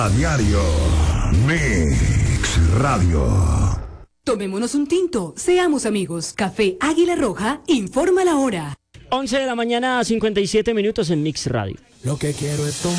A diario, Mix Radio. Tomémonos un tinto, seamos amigos. Café Águila Roja, informa la hora. 11 de la mañana, 57 minutos en Mix Radio. Lo que quiero es tomar.